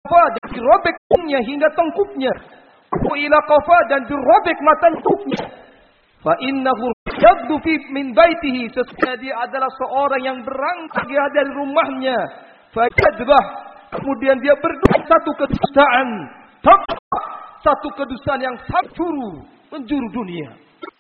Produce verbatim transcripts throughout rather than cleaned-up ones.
qafa dan dirobek punggungnya hingga tengkuknya. Wa ila qafa dan dirobek mata tengkuknya. Fa innahu yabdu fi min baitihi, sesungguhnya dia adalah seorang yang berangkat dari rumahnya. Fa yadbah, kemudian dia berdosa satu kedustaan, satu kedustaan yang sangat juru, penjuru dunia.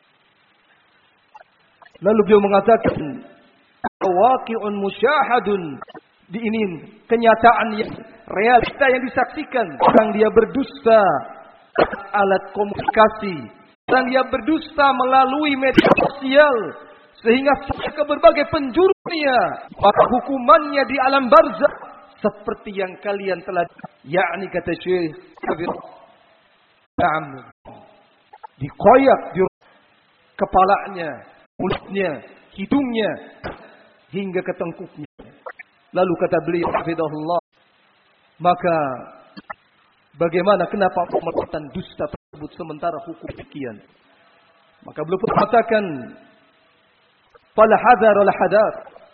Lalu beliau mengatakan, waqi'un musyahadun, di ini kenyataan yang realita yang disaksikan. Orang dia berdusta alat komunikasi, dan dia berdusta melalui media sosial sehingga sampai ke berbagai penjuru dunia. Maka hukumannya di alam barzakh seperti yang kalian telah, yakni kata Syekh Kabir, na'am, dikoyak di kepalanya, mulutnya, hidungnya hingga ke tengkuknya. Lalu kata beliau hafizahullah, maka bagaimana, kenapa melakukan dusta tersebut sementara hukum demikian? Maka beliau pun mengatakan, fala hadar wala hadar,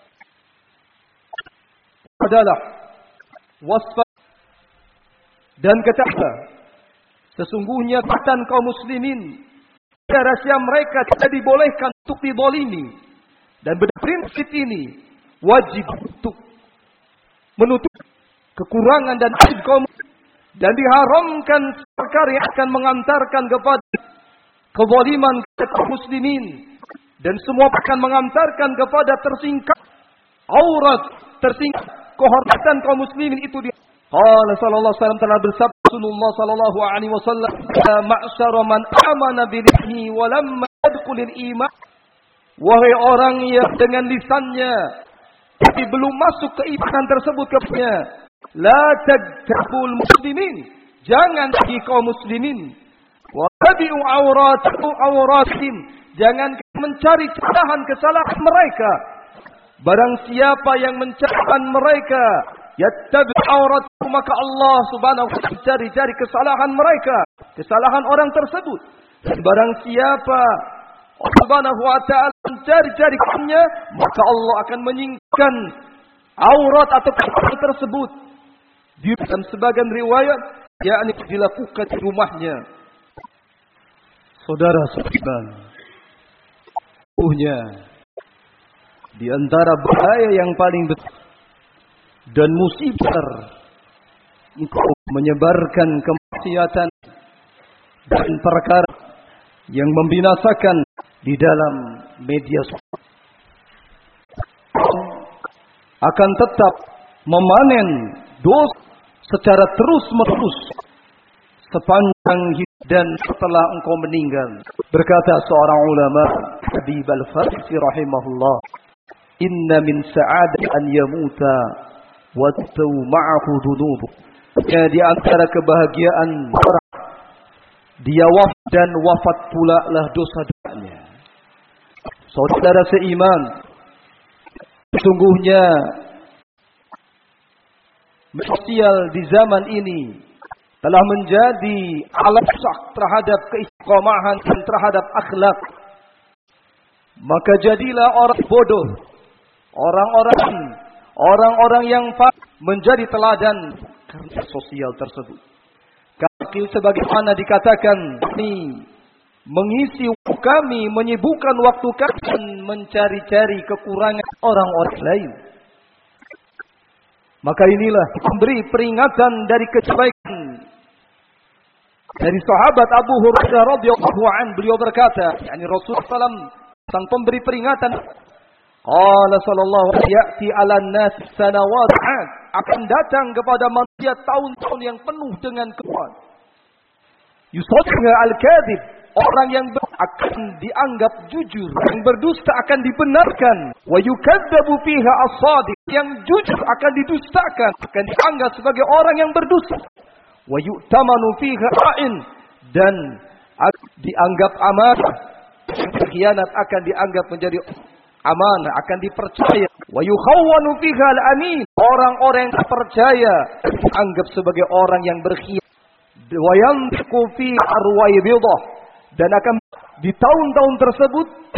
adalah wasfa, dan kata sesungguhnya katan kaum muslimin, rahasia mereka tidak dibolehkan untuk dizalimi, dan berprinsip ini wajib untuk menutup kekurangan dan aib kaum, dan diharamkan perkara yang akan mengantarkan kepada kezaliman kaum muslimin, dan semua akan mengantarkan kepada tersingkap aurat, tersingkap kehormatan kaum muslimin itu. Dia Qala sallallahu alaihi wasallam, telah bersabda Rasulullah sallallahu alaihi wasallam, ya ma'syara man amana bihi wa lamma yadkhulul iman, wahai orang yang dengan lisannya tapi belum masuk keimanan tersebut kepadanya, la tajtabul muslimin, jangan bagi kaum muslimin, wa tabi'u awratu awratin, jangan mencari kesalahan kesalahan mereka. Barang siapa yang mencari mereka, yattabi' awratu, maka Allah subhanahu wa ta'ala mencari-cari kesalahan mereka, kesalahan orang tersebut. Dan barang siapa Allah subhanahu wa ta'ala mencari-cari kaumnya, maka Allah akan menyingkirkan aurat atau kesalahan tersebut. Di dalam sebagian riwayat, yakni dilakukan di rumahnya. Saudara sekalian, punya di antara bahaya yang paling besar dan musibah engkau menyebarkan kemaksiatan dan perkara yang membinasakan di dalam media sosial, akan tetap memanen dosa secara terus-menerus sepanjang hidup dan setelah engkau meninggal. Berkata seorang ulama, Habib al-Farisi rahimahullah, inna min sa'adah an yamuta wa taw ma'ahu dhunubuh. Ya, di antara kebahagiaan orang dia wafat dan wafat pula lah dosa-dosanya. Saudara seiman, sesungguhnya sosial di zaman ini telah menjadi alat rusak terhadap keistiqomahan dan terhadap akhlak. Maka jadilah orang bodoh, orang-orang orang-orang yang menjadi teladan karena sosial tersebut. Kaki sebagaimana dikatakan, ini mengisi waktu kami, menyibukkan waktu kami mencari-cari kekurangan orang-orang lain. Maka inilah memberi peringatan dari kebaikan dari sahabat Abu Hurairah radhiyallahu anhu. Beliau berkata, yakni Rasulullah sallallahu alaihi wasallam sang pemberi peringatan, qala sallallahu alaihi wasallam, ya'ti 'alan nas sanawat, akan datang kepada manusia tahun-tahun yang penuh dengan kebohongan. Yusaddiqu al-kadhib, orang yang akan dianggap jujur, yang berdusta akan dibenarkan. Wa yukadzabu fiha as-shadiq, yang jujur akan didustakan, akan dianggap sebagai orang yang berdusta. Wa yu'tamanu fiha a'in, dan dianggap amanah, yang berkhianat akan dianggap menjadi amanah, akan dipercaya. Wa yukhawwanu fiha al-amin, orang-orang yang percaya dianggap sebagai orang yang berkhianat. Wa yantiqu fi arwaibidah, dan akan di tahun-tahun tersebut